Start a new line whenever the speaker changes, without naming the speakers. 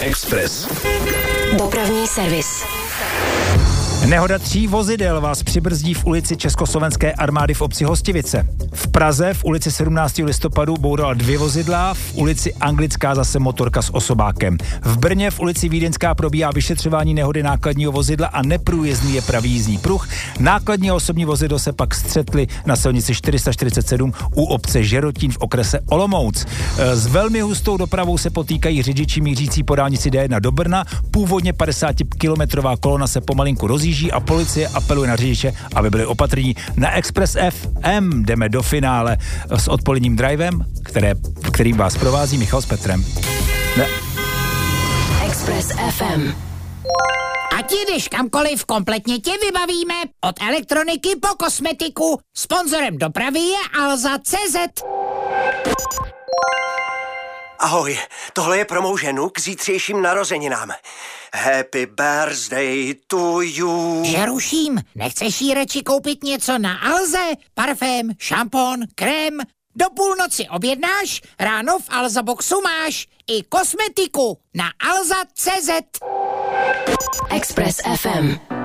Express.
Dopravní servis.
Nehoda 3 vozidel vás přibrzdí v ulici Československé armády v obci Hostivice. V Praze v ulici 17. listopadu bourala 2 vozidla, v ulici Anglická zase motorka s osobákem. V Brně v ulici Vídeňská probíhá vyšetřování nehody nákladního vozidla a neprůjezdný je pravý jízdní pruh. Nákladní a osobní vozidlo se pak střetly na silnici 447 u obce Žerotín v okrese Olomouc. S velmi hustou dopravou se potýkají řidiči mířící po dálnici D1 do Brna. Původně 50-kilometrová kolona se pomalinku rozjíždí a policie apeluje na řidiče, aby byli opatrní. Na Express FM jdeme do finále s odpoledním drivem, kterým vás provází Michal s Petrem.
Express FM.
Ať jdeš kamkoliv, kompletně tě vybavíme. Od elektroniky po kosmetiku. Sponzorem dopravy je Alza.cz.
Ahoj, tohle je pro mou ženu k zítřejším narozeninám. Happy birthday to you.
Že ruším, nechceš jí radši koupit něco na Alze? Parfém, šampon, krém? Do půlnoci objednáš, ráno v Alza Boxu máš i kosmetiku na Alza.cz.
Express FM.